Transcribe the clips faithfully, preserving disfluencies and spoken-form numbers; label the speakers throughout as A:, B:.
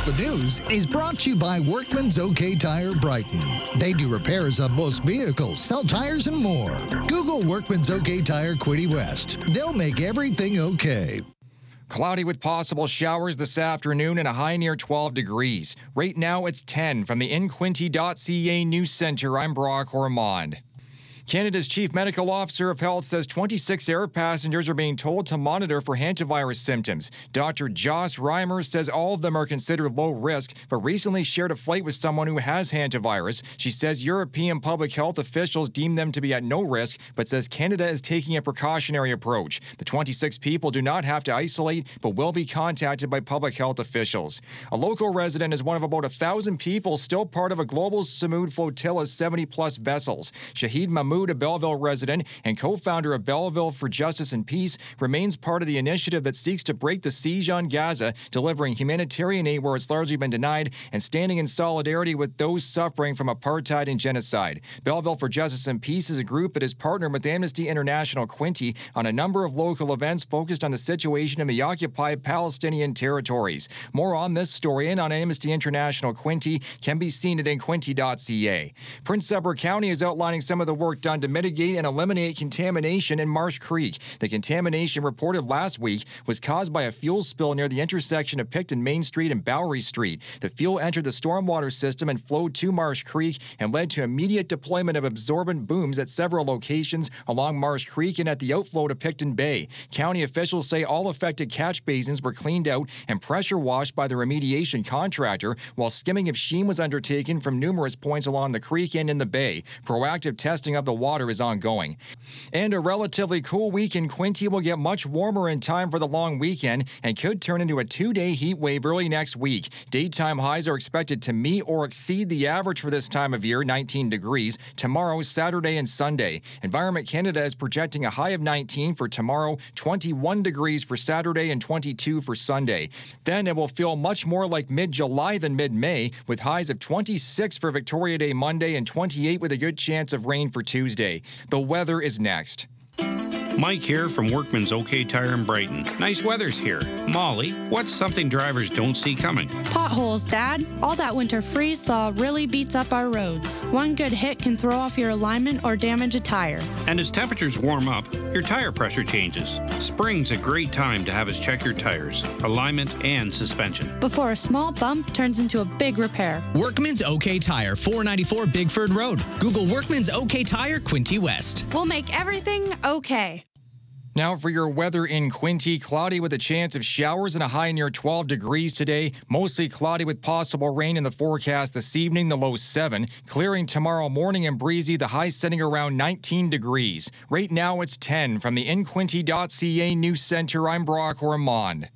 A: The news is brought to you by Workman's OK Tire Brighton. They do repairs on most vehicles, sell tires, and more. Google Workman's OK Tire Quinte West. They'll make everything okay.
B: Cloudy with possible showers this afternoon and a high near twelve degrees. Right now it's ten. From the in quinte dot c a News Center, I'm Brock Ormond. Canada's Chief Medical Officer of Health says twenty-six air passengers are being told to monitor for hantavirus symptoms. Doctor Joss Reimer says all of them are considered low risk, but recently shared a flight with someone who has hantavirus. She says European public health officials deem them to be at no risk, but says Canada is taking a precautionary approach. The twenty-six people do not have to isolate, but will be contacted by public health officials. A local resident is one of about a thousand people still part of a global Samud flotilla's seventy-plus vessels. Shahid Mahmoud, a Belleville resident and co-founder of Belleville for Justice and Peace, remains part of the initiative that seeks to break the siege on Gaza, delivering humanitarian aid where it's largely been denied, and standing in solidarity with those suffering from apartheid and genocide. Belleville for Justice and Peace is a group that has partnered with Amnesty International Quinte on a number of local events focused on the situation in the occupied Palestinian territories. More on this story and on Amnesty International Quinte can be seen at in quinte dot c a. Prince Edward County is outlining some of the work done to mitigate and eliminate contamination in Marsh Creek. The contamination reported last week was caused by a fuel spill near the intersection of Picton Main Street and Bowery Street. The fuel entered the stormwater system and flowed to Marsh Creek and led to immediate deployment of absorbent booms at several locations along Marsh Creek and at the outflow to Picton Bay. County officials say all affected catch basins were cleaned out and pressure washed by the remediation contractor, while skimming of sheen was undertaken from numerous points along the creek and in the bay. Proactive testing of the water is ongoing. And a relatively cool week in Quinte will get much warmer in time for the long weekend and could turn into a two-day heat wave early next week. Daytime highs are expected to meet or exceed the average for this time of year, nineteen degrees, tomorrow, Saturday, and Sunday. Environment Canada is projecting a high of nineteen for tomorrow, twenty-one degrees for Saturday, and twenty-two for Sunday. Then it will feel much more like mid-July than mid-May, with highs of twenty-six for Victoria Day Monday and twenty-eight with a good chance of rain for Tuesday. The weather is next.
C: Mike here from Workman's OK Tire in Brighton. Nice weather's here. Molly, what's something drivers don't see coming?
D: Potholes, Dad. All that winter freeze thaw really beats up our roads. One good hit can throw off your alignment or damage a tire.
C: And as temperatures warm up, your tire pressure changes. Spring's a great time to have us check your tires, alignment, and suspension.
D: Before a small bump turns into a big repair.
E: Workman's OK Tire, four ninety-four Bigford Road. Google Workman's OK Tire Quinte West.
D: We'll make everything okay.
B: Now for your weather in Quinte, cloudy with a chance of showers and a high near twelve degrees today. Mostly cloudy with possible rain in the forecast this evening, the low seven. Clearing tomorrow morning and breezy, the high setting around nineteen degrees. Right now it's ten. From the in quinte dot c a News Center, I'm Brock Ormond.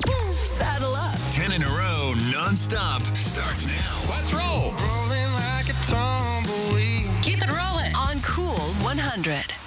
F: Saddle up. Ten in a row, non-stop. Starts now.
G: Let's roll.
H: Rolling like a tumbleweed.
G: Keep it rolling.
F: On Cool one hundred.